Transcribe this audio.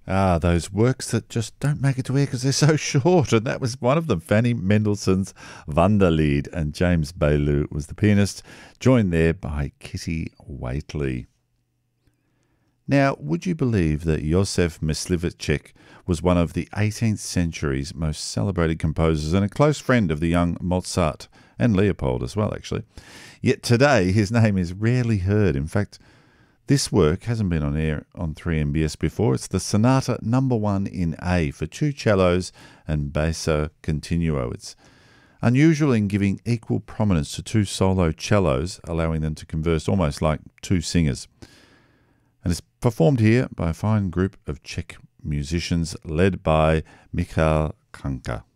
Ah, those works that just don't make it to air because they're so short, and that was one of them. Fanny Mendelssohn's Wanderlied, and James Bailu was the pianist, joined there by Kitty Whately. Now, would you believe that Josef Mysliveček was one of the 18th century's most celebrated composers and a close friend of the young Mozart and Leopold as well, actually? Yet today his name is rarely heard. In fact, this work hasn't been on air on 3MBS before. It's the Sonata Number 1 in A for two cellos and basso continuo. It's unusual in giving equal prominence to two solo cellos, allowing them to converse almost like two singers. And it's performed here by a fine group of Czech musicians led by Michal Kanka.